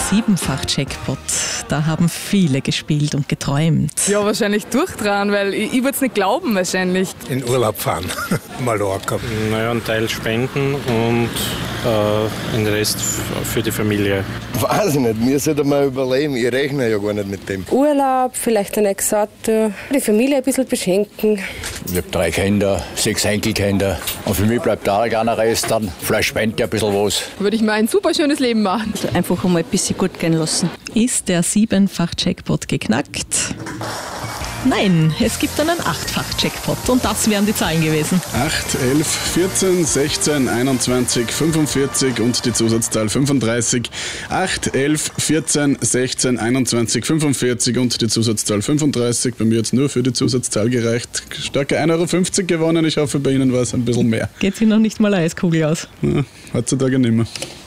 Siebenfach-Jackpot. Da haben viele gespielt und geträumt. Ja, wahrscheinlich durchdrehen, weil ich würde es nicht glauben wahrscheinlich. In Urlaub fahren, Mallorca. Naja, einen Teil spenden und den Rest für die Familie. Weiß ich nicht, wir sollten mal überleben. Ich rechne ja gar nicht mit dem. Urlaub, vielleicht ein Auto, die Familie ein bisschen beschenken. Ich habe 3 Kinder, 6 Enkelkinder. Und für mich bleibt da gar kein Rest dann. Vielleicht spendet ein bisschen was. Würde ich mir ein super schönes Leben machen. Also einfach einmal ein bisschen gut gehen lassen. Ist der 7-fach-Jackpot geknackt? Nein, es gibt einen 8-fach-Jackpot und das wären die Zahlen gewesen. 8, 11, 14, 16, 21, 45 und die Zusatzzahl 35. 8, 11, 14, 16, 21, 45 und die Zusatzzahl 35. Bei mir hat es nur für die Zusatzzahl gereicht. Starke 1,50 € gewonnen. Ich hoffe, bei Ihnen war es ein bisschen mehr. Geht sich noch nicht mal eine Eiskugel aus? Ja, heutzutage nicht mehr.